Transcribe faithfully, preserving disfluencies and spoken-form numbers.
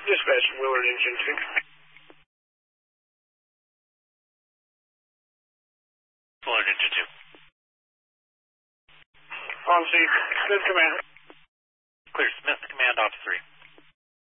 Dispatch Willard Engine two. Willard Engine two. On scene. Smith Command. Clear. Smith Command off three.